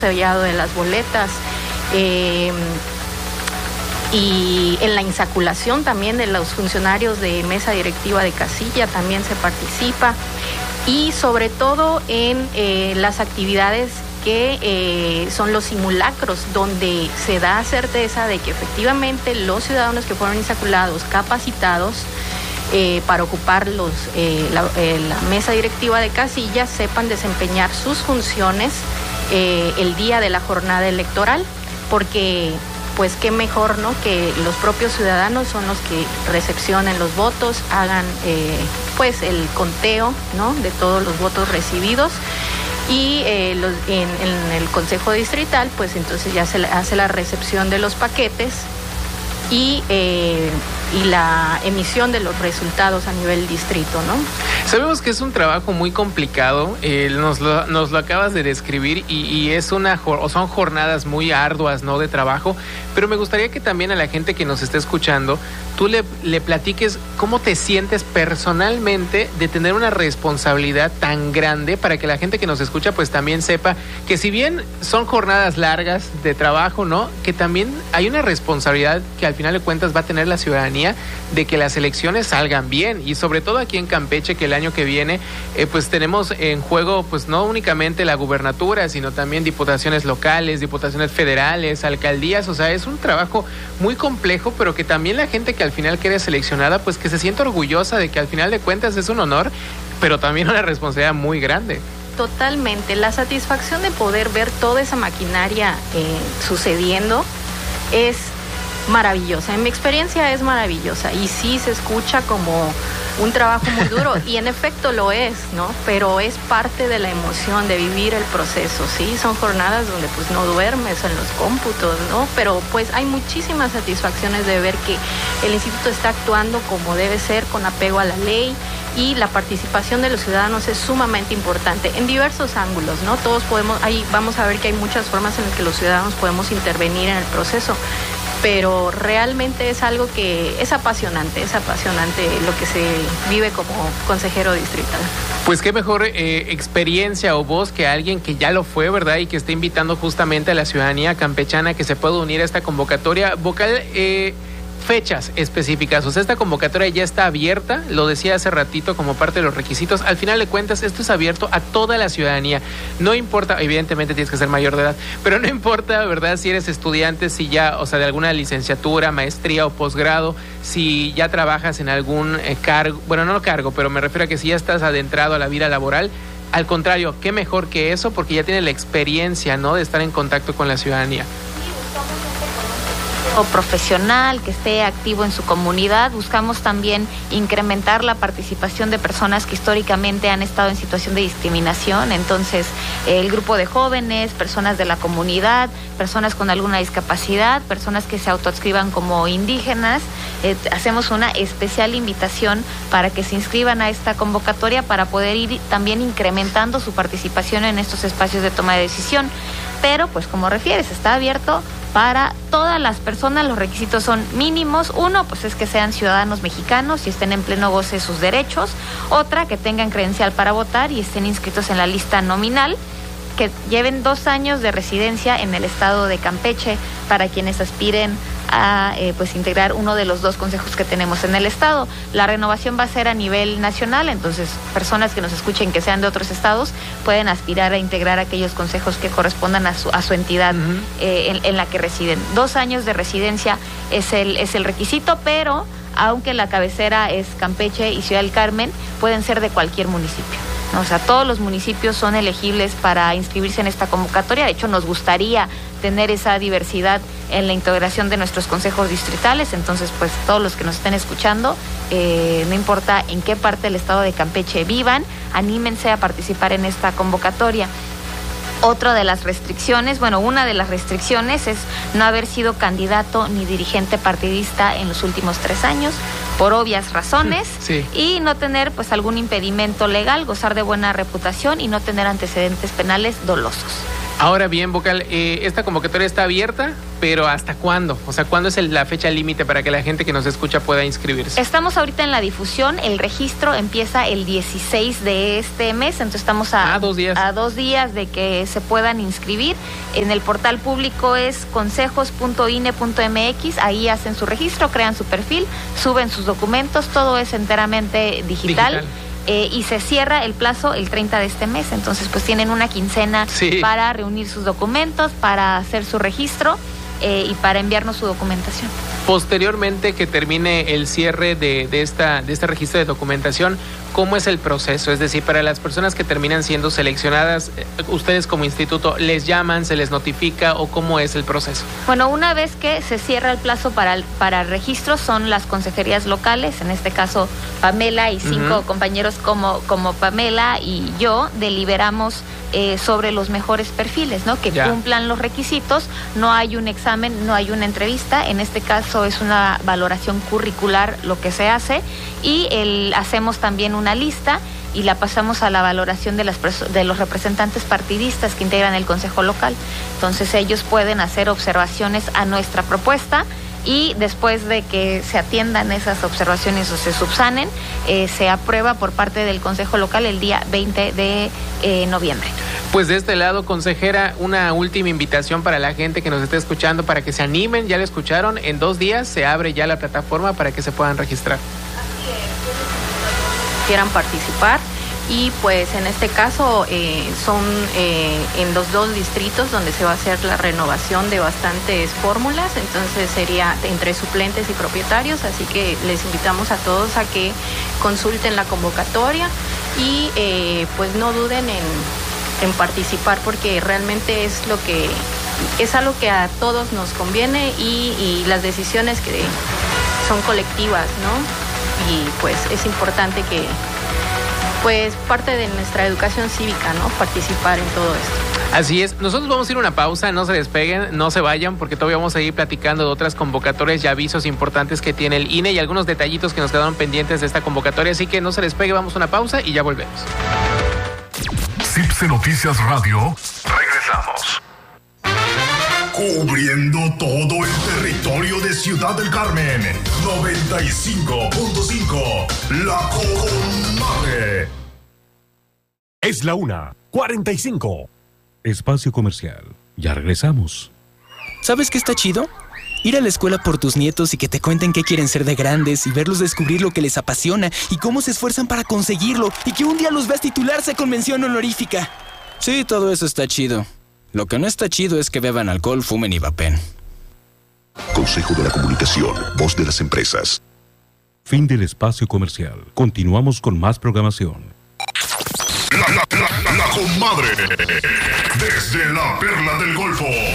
sellado de las boletas, y en la insaculación también de los funcionarios de mesa directiva de casilla también se participa, y sobre todo en las actividades que son los simulacros, donde se da certeza de que efectivamente los ciudadanos que fueron insaculados, capacitados para ocupar la mesa directiva de casilla, sepan desempeñar sus funciones el día de la jornada electoral, porque pues qué mejor, ¿no?, que los propios ciudadanos son los que recepcionen los votos, hagan pues el conteo, ¿no?, de todos los votos recibidos, y en el Consejo Distrital pues entonces ya se hace la recepción de los paquetes y la emisión de los resultados a nivel distrito, ¿no? Sabemos que es un trabajo muy complicado, nos lo acabas de describir, y son jornadas muy arduas, ¿no?, de trabajo, pero me gustaría que también a la gente que nos esté escuchando, tú le platiques cómo te sientes personalmente de tener una responsabilidad tan grande, para que la gente que nos escucha pues también sepa que si bien son jornadas largas de trabajo, ¿no?, que también hay una responsabilidad que al final de cuentas va a tener la ciudadanía de que las elecciones salgan bien, y sobre todo aquí en Campeche, que el año que viene pues tenemos en juego pues no únicamente la gubernatura, sino también diputaciones locales, diputaciones federales, alcaldías. O sea, es un trabajo muy complejo, pero que también la gente que al final quede seleccionada pues que se sienta orgullosa de que al final de cuentas es un honor, pero también una responsabilidad muy grande. Totalmente, la satisfacción de poder ver toda esa maquinaria sucediendo es maravillosa. En mi experiencia es maravillosa, y sí se escucha como un trabajo muy duro, y en efecto lo es, ¿no? Pero es parte de la emoción de vivir el proceso, ¿sí? Son jornadas donde pues no duermes en los cómputos, ¿no? Pero pues hay muchísimas satisfacciones de ver que el instituto está actuando como debe ser, con apego a la ley, y la participación de los ciudadanos es sumamente importante en diversos ángulos, ¿no? Todos vamos a ver que hay muchas formas en las que los ciudadanos podemos intervenir en el proceso, pero realmente es algo que es apasionante lo que se vive como consejero distrital. Pues qué mejor experiencia o voz que alguien que ya lo fue, ¿verdad? Y que está invitando justamente a la ciudadanía campechana que se pueda unir a esta convocatoria. Vocal, fechas específicas, o sea, esta convocatoria ya está abierta, lo decía hace ratito como parte de los requisitos. Al final de cuentas, esto es abierto a toda la ciudadanía, no importa, evidentemente tienes que ser mayor de edad, pero no importa, ¿verdad?, si eres estudiante, si ya, o sea, de alguna licenciatura, maestría o posgrado, si ya trabajas en algún cargo, bueno, no cargo, pero me refiero a que si ya estás adentrado a la vida laboral. Al contrario, qué mejor que eso, porque ya tienes la experiencia, ¿no?, de estar en contacto con la ciudadanía. O profesional que esté activo en su comunidad. Buscamos también incrementar la participación de personas que históricamente han estado en situación de discriminación. Entonces, el grupo de jóvenes, personas de la comunidad, personas con alguna discapacidad, personas que se autoadscriban como indígenas. Hacemos una especial invitación para que se inscriban a esta convocatoria, para poder ir también incrementando su participación en estos espacios de toma de decisión. Pero, pues como refieres, está abierto para todas las personas. Los requisitos son mínimos. Uno, pues es que sean ciudadanos mexicanos y estén en pleno goce de sus derechos. Otra, que tengan credencial para votar y estén inscritos en la lista nominal, que lleven 2 años de residencia en el estado de Campeche, para quienes aspiren a pues integrar uno de los 2 consejos que tenemos en el estado. La renovación va a ser a nivel nacional, entonces personas que nos escuchen que sean de otros estados pueden aspirar a integrar aquellos consejos que correspondan a su entidad en la que residen. 2 años de residencia es el requisito, pero aunque la cabecera es Campeche y Ciudad del Carmen, pueden ser de cualquier municipio. O sea, todos los municipios son elegibles para inscribirse en esta convocatoria. De hecho, nos gustaría tener esa diversidad en la integración de nuestros consejos distritales. Entonces, pues todos los que nos estén escuchando, no importa en qué parte del estado de Campeche vivan, anímense a participar en esta convocatoria. Una de las restricciones es no haber sido candidato ni dirigente partidista en los últimos 3 años, por obvias razones, sí. Y no tener pues algún impedimento legal, gozar de buena reputación y no tener antecedentes penales dolosos. Ahora bien, Vocal, esta convocatoria está abierta, pero ¿hasta cuándo? O sea, ¿cuándo es la fecha límite para que la gente que nos escucha pueda inscribirse? Estamos ahorita en la difusión, el registro empieza el 16 de este mes, entonces estamos a 2 días. A 2 días de que se puedan inscribir. En el portal público es consejos.ine.mx, ahí hacen su registro, crean su perfil, suben sus documentos, todo es enteramente digital. Y se cierra el plazo el 30 de este mes, entonces pues tienen una quincena para reunir sus documentos, para hacer su registro y para enviarnos su documentación. Posteriormente que termine el cierre de este registro de documentación, ¿cómo es el proceso? Es decir, para las personas que terminan siendo seleccionadas, ustedes como instituto, ¿les llaman, se les notifica o cómo es el proceso? Bueno, una vez que se cierra el plazo para registro, son las consejerías locales, en este caso Pamela y 5 compañeros como Pamela y yo, deliberamos sobre los mejores perfiles, ¿no? Que cumplan los requisitos. No hay un examen, no hay una entrevista, en este caso es una valoración curricular lo que se hace, y hacemos también una lista y la pasamos a la valoración de los representantes partidistas que integran el Consejo Local. Entonces ellos pueden hacer observaciones a nuestra propuesta, y después de que se atiendan esas observaciones o se subsanen, se aprueba por parte del Consejo Local el día 20 de noviembre. Pues de este lado, consejera, una última invitación para la gente que nos esté escuchando para que se animen, ya lo escucharon, en 2 días se abre ya la plataforma para que se puedan registrar. Quieran participar. Y pues en este caso son en los 2 distritos donde se va a hacer la renovación de bastantes fórmulas, entonces sería entre suplentes y propietarios, así que les invitamos a todos a que consulten la convocatoria y pues no duden en participar, porque realmente es algo que a todos nos conviene, y las decisiones que son colectivas, ¿no? Y pues es importante que pues parte de nuestra educación cívica, ¿no? Participar en todo esto. Así es. Nosotros vamos a ir a una pausa, no se despeguen, no se vayan, porque todavía vamos a ir platicando de otras convocatorias y avisos importantes que tiene el INE y algunos detallitos que nos quedaron pendientes de esta convocatoria, así que no se despegue, vamos a una pausa y ya volvemos. CIPSE Noticias Radio, regresamos. Cubriendo todo el territorio de Ciudad del Carmen, 95.5, La Comadre. Es la 1:45. Espacio comercial. Ya regresamos. ¿Sabes qué está chido? Ir a la escuela por tus nietos y que te cuenten qué quieren ser de grandes, y verlos descubrir lo que les apasiona y cómo se esfuerzan para conseguirlo, y que un día los veas titularse con mención honorífica. Sí, todo eso está chido. Lo que no está chido es que beban alcohol, fumen y vapen. Consejo de la Comunicación, voz de las empresas. Fin del espacio comercial. Continuamos con más programación. La Comadre. Desde la Perla del Golfo.